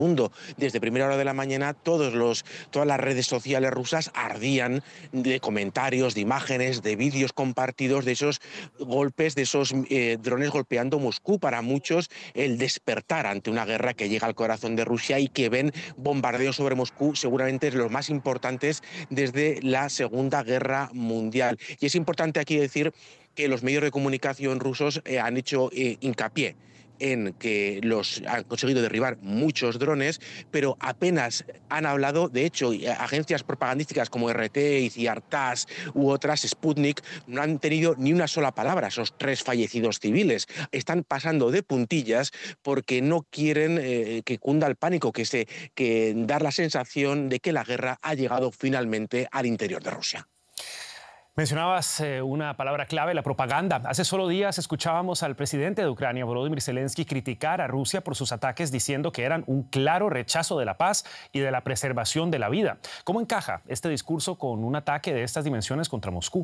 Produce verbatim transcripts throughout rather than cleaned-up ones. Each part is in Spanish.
mundo. Desde primera hora de la mañana todos los, todas las redes sociales rusas ardían de comentarios, de imágenes, de vídeos compartidos de esos golpes, de esos eh, drones golpeando Moscú. Para muchos el despertar ante una guerra que llega al corazón de Rusia y que ven bombardeos sobre Moscú seguramente es los más importantes desde la Segunda Guerra Mundial. Y es importante aquí decir que los medios de comunicación rusos eh, han hecho eh, hincapié en que los han conseguido derribar muchos drones, pero apenas han hablado. De hecho, agencias propagandísticas como R T, Iciar-Tass u otras, Sputnik, no han tenido ni una sola palabra esos tres fallecidos civiles. Están pasando de puntillas porque no quieren eh, que cunda el pánico, que, se, que dar la sensación de que la guerra ha llegado finalmente al interior de Rusia. Mencionabas eh, una palabra clave, la propaganda. Hace solo días escuchábamos al presidente de Ucrania, Volodymyr Zelensky, criticar a Rusia por sus ataques, diciendo que eran un claro rechazo de la paz y de la preservación de la vida. ¿Cómo encaja este discurso con un ataque de estas dimensiones contra Moscú?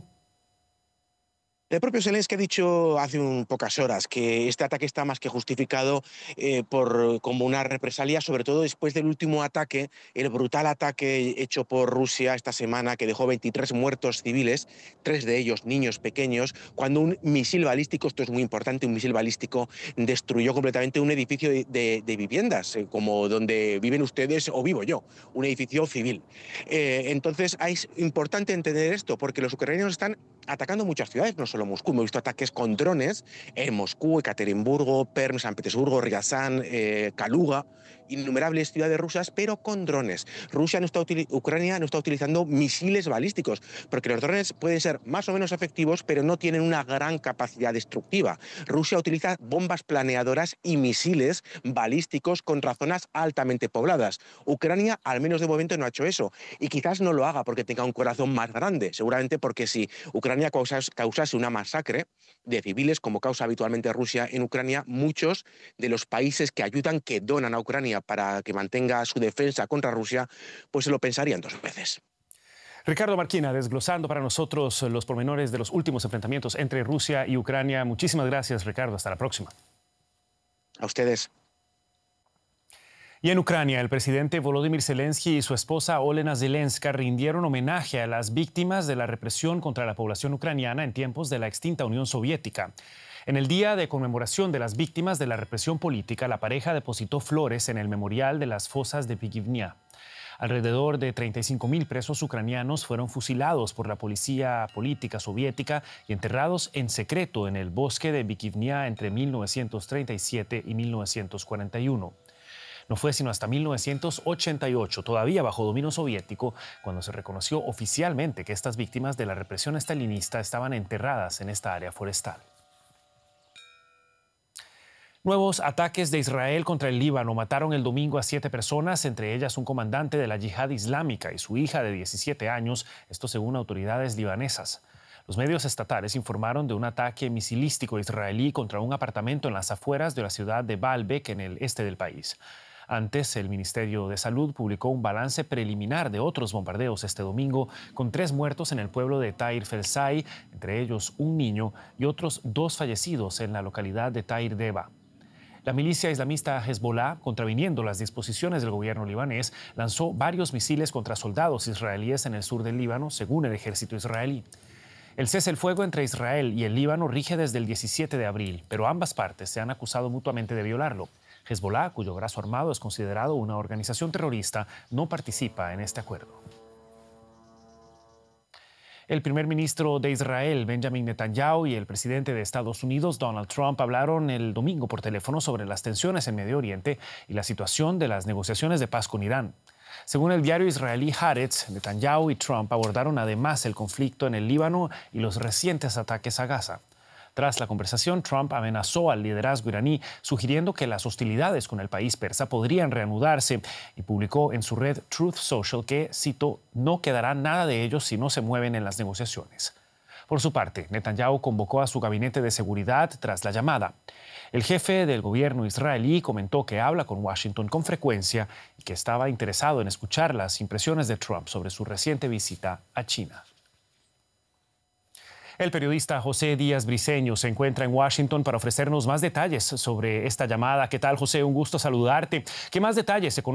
El propio Zelensky ha dicho hace un, pocas horas que este ataque está más que justificado eh, por, como una represalia, sobre todo después del último ataque, el brutal ataque hecho por Rusia esta semana que dejó veintitrés muertos civiles, tres de ellos niños pequeños, cuando un misil balístico, esto es muy importante, un misil balístico destruyó completamente un edificio de, de, de viviendas, eh, como donde viven ustedes o vivo yo, un edificio civil. Eh, entonces es importante entender esto, porque los ucranianos están atacando muchas ciudades, no solo Moscú. Hemos visto ataques con drones en Moscú, Ekaterimburgo, Perm, San Petersburgo, Ryazán, eh, Kaluga, innumerables ciudades rusas, pero con drones. Rusia no está Ucrania no está utilizando misiles balísticos, porque los drones pueden ser más o menos efectivos, pero no tienen una gran capacidad destructiva. Rusia utiliza bombas planeadoras y misiles balísticos contra zonas altamente pobladas. Ucrania, al menos de momento, no ha hecho eso. Y quizás no lo haga porque tenga un corazón más grande, seguramente porque si Ucrania causase una masacre de civiles, como causa habitualmente Rusia en Ucrania, muchos de los países que ayudan, que donan a Ucrania para que mantenga su defensa contra Rusia, pues se lo pensarían dos veces. Ricardo Marquina, desglosando para nosotros los pormenores de los últimos enfrentamientos entre Rusia y Ucrania. Muchísimas gracias, Ricardo. Hasta la próxima. A ustedes. Y en Ucrania, el presidente Volodymyr Zelensky y su esposa Olena Zelenska rindieron homenaje a las víctimas de la represión contra la población ucraniana en tiempos de la extinta Unión Soviética. En el día de conmemoración de las víctimas de la represión política, la pareja depositó flores en el memorial de las fosas de Bikivnia. Alrededor de treinta y cinco mil presos ucranianos fueron fusilados por la policía política soviética y enterrados en secreto en el bosque de Bikivnia entre mil novecientos treinta y siete y mil novecientos cuarenta y uno. No fue sino hasta mil novecientos ochenta y ocho, todavía bajo dominio soviético, cuando se reconoció oficialmente que estas víctimas de la represión estalinista estaban enterradas en esta área forestal. Nuevos ataques de Israel contra el Líbano mataron el domingo a siete personas, entre ellas un comandante de la Yihad Islámica y su hija de diecisiete años, esto según autoridades libanesas. Los medios estatales informaron de un ataque misilístico israelí contra un apartamento en las afueras de la ciudad de Baalbek, en el este del país. Antes, el Ministerio de Salud publicó un balance preliminar de otros bombardeos este domingo, con tres muertos en el pueblo de Tair Felsai, entre ellos un niño, y otros dos fallecidos en la localidad de Tair Deba. La milicia islamista Hezbollah, contraviniendo las disposiciones del gobierno libanés, lanzó varios misiles contra soldados israelíes en el sur del Líbano, según el ejército israelí. El cese el fuego entre Israel y el Líbano rige desde el diecisiete de abril, pero ambas partes se han acusado mutuamente de violarlo. Hezbollah, cuyo brazo armado es considerado una organización terrorista, no participa en este acuerdo. El primer ministro de Israel, Benjamin Netanyahu, y el presidente de Estados Unidos, Donald Trump, hablaron el domingo por teléfono sobre las tensiones en Medio Oriente y la situación de las negociaciones de paz con Irán. Según el diario israelí Haaretz, Netanyahu y Trump abordaron además el conflicto en el Líbano y los recientes ataques a Gaza. Tras la conversación, Trump amenazó al liderazgo iraní, sugiriendo que las hostilidades con el país persa podrían reanudarse, y publicó en su red Truth Social que, cito, no quedará nada de ellos si no se mueven en las negociaciones. Por su parte, Netanyahu convocó a su gabinete de seguridad tras la llamada. El jefe del gobierno israelí comentó que habla con Washington con frecuencia y que estaba interesado en escuchar las impresiones de Trump sobre su reciente visita a China. El periodista José Díaz Briceño se encuentra en Washington para ofrecernos más detalles sobre esta llamada. ¿Qué tal, José? Un gusto saludarte. ¿Qué más detalles se conocen